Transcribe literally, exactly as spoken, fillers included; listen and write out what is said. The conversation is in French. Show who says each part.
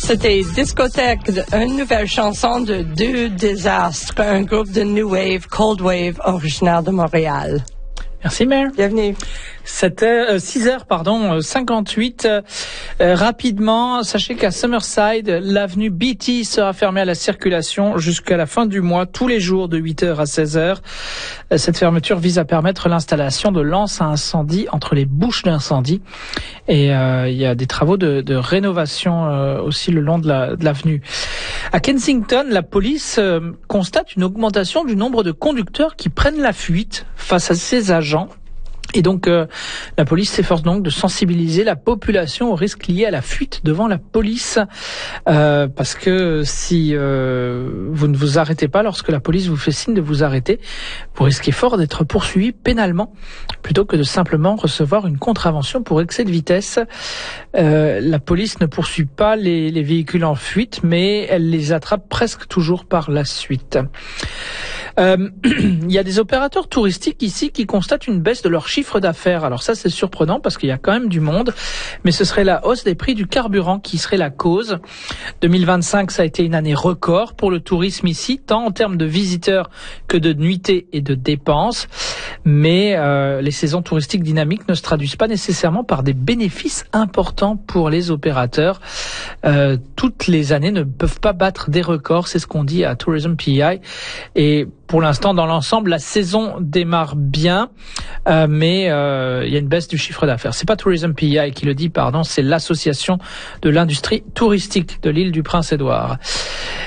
Speaker 1: C'était Discothèque, une nouvelle chanson de Deux Désastres, un groupe de New Wave, Cold Wave, originaire de Montréal.
Speaker 2: Merci, Mère.
Speaker 1: Bienvenue.
Speaker 2: C'était euh, six heures, pardon, cinquante-huit. Euh, rapidement, sachez qu'à Summerside, l'avenue Beatty sera fermée à la circulation jusqu'à la fin du mois, tous les jours de huit heures à seize heures. Euh, cette fermeture vise à permettre l'installation de lances à incendie entre les bouches d'incendie. Et euh, il y a des travaux de, de rénovation euh, aussi le long de, la, de l'avenue. À Kensington, la police euh, constate une augmentation du nombre de conducteurs qui prennent la fuite face à ces agents. Et donc, euh, la police s'efforce donc de sensibiliser la population aux risques liés à la fuite devant la police. Euh, parce que si euh, vous ne vous arrêtez pas lorsque la police vous fait signe de vous arrêter, vous risquez fort d'être poursuivi pénalement plutôt que de simplement recevoir une contravention pour excès de vitesse. Euh, la police ne poursuit pas les, les véhicules en fuite, mais elle les attrape presque toujours par la suite. Euh, il y a des opérateurs touristiques ici qui constatent une baisse de leur chiffre d'affaires. Alors ça, c'est surprenant parce qu'il y a quand même du monde, mais ce serait la hausse des prix du carburant qui serait la cause. deux mille vingt-cinq, ça a été une année record pour le tourisme ici, tant en termes de visiteurs que de nuitées et de dépenses. Mais euh, les saisons touristiques dynamiques ne se traduisent pas nécessairement par des bénéfices importants pour les opérateurs. Euh, toutes les années ne peuvent pas battre des records, c'est ce qu'on dit à Tourism P I. Et pour l'instant, dans l'ensemble, la saison démarre bien, euh, mais euh, il y a une baisse du chiffre d'affaires. C'est pas Tourism P I qui le dit, pardon, c'est l'association de l'industrie touristique de l'île du Prince-Édouard.